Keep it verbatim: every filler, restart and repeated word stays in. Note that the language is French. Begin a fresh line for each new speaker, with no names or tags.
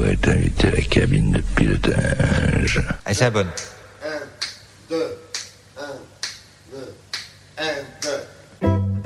est invité à la cabine de pilotage.
Allez, c'est la bonne.
un, deux, un, deux, un, deux.